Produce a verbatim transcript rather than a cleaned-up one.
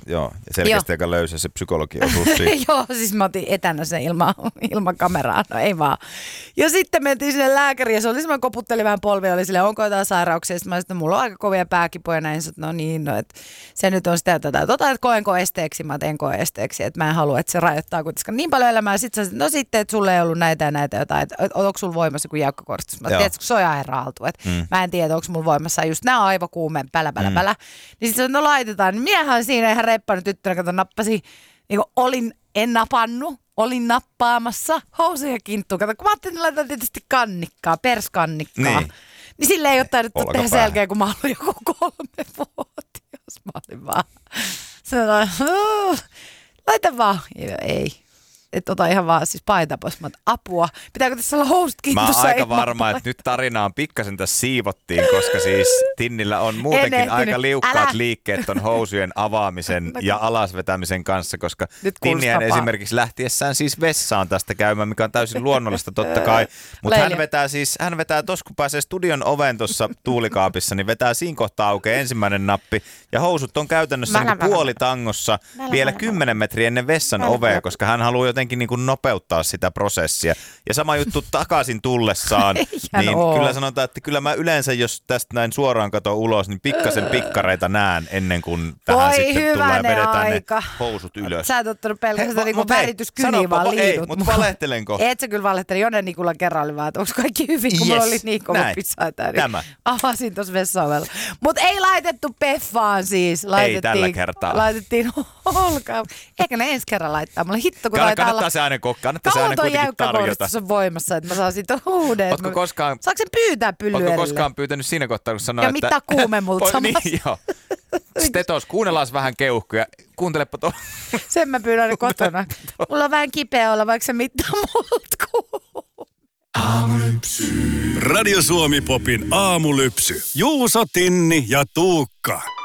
joo, selkeästi aika löysä se psykologi osuus siinä. Joo, siis mä otin etänä sen ilman, ilman kameraa, no ei vaan. Ja sitten mentiin sinne lääkäriin ja se oli semmoinen, koputteli vähän polvia, oli silleen, onko jotain sairauksia. Sitten mä sanoin, että mulla on aika kovia pääkipuja näin, että no niin, no, että se nyt on sitä ja tätä. Tota, että koenko esteeksi, mä en koe esteeksi, että mä en halua, että se rajoittaa kuitenkaan niin paljon elämää. Sitten sanoin, no sitten, että sulla ei ollut näitä ja näitä jotain, että onko sulla voimassa kuin jäykkäkoristus. Mä tiedätkö, se on ihan raaltu, että mm. mä en tiedä, onko mulla voimassa just nämä aivokuumeen, pälä, pälä, mm. pälä. Niin sitten no laitetaan, niin miehän siinä ihan reppannut tyttönä, kato nappasi, niin kuin olin, en napannut, olin nappaamassa housuja kinttuun. Kato, kun mä ajattelin, että laitetaan tietysti kannikkaa, perskannikkaa. Niin, niin sille ei ole taidettu tehdä sen jälkeen, kun mä olin joku kolmevuotias. Mä olin vaan sellainen, laita vaan, ei. Että ota ihan vaan siis paita pois. Mä oon, apua. Pitääkö tässä olla housut kintussa? Mä oon aika varma, että nyt tarinaan pikkasen tässä siivottiin, koska siis Tinnillä on muutenkin aika liukkaat Älä. liikkeet ton housujen avaamisen ja alasvetämisen kanssa, koska Tinnihän esimerkiksi lähtiessään siis vessaan tästä käymään, mikä on täysin luonnollista totta kai. Mutta hän vetää siis, hän vetää tossa kun pääsee studion oven tuossa tuulikaapissa, niin vetää siinä kohtaa aukeaa ensimmäinen nappi ja housut on käytännössä niin puolitangossa vielä kymmenen metriä ennen vessan ovea, koska hän haluaa jotenkin niin kuin nopeuttaa sitä prosessia. Ja sama juttu takaisin tullessaan, niin oo. Kyllä sanotaan, että kyllä mä yleensä, jos tästä näin suoraan katon ulos, niin pikkasen pikkareita näen ennen kuin tähän Voi sitten tullaan ja vedetään aika. ne housut ylös. Sä et ottanut pelkästään niinku värityskyniä, vaan liitut. Ei, mutta valehtelenko? Et sä kyllä valehteli. Jone Nikulla kerran oli vaan, että onko kaikki hyvin, kun yes. mulla oli niin kova pizzaita. Tämä. Avasin tuossa vessa-ovella. Mutta ei laitettu peffaan siis. Laitettiin, ei tällä kertaa. Laitettiin holkaa. Eikä ne ensi kerran laittaa. Mulla hitto, kun taitaa kannattaa se aina, kannattaa se aina kuitenkin tarjota. Kauan toi on voimassa, että mä saan siitä uuden. Ootko koskaan, saako sen pyytää pyllyerille? Ootko koskaan pyytänyt siinä kohtaa, kun sanoo, ja että... Ja mittaa kuume multa samassa. Niin, joo. Stetos, kuunnellaan vähän keuhkuja. Kuuntelepa tuolla. Sen mä pyydän kotona. Mulla on vähän kipeä olla, vaikka se mittaa multa kuume. Aamulypsy. Radio Suomi Popin aamulypsy. Juuso, Tinni ja Tuukka.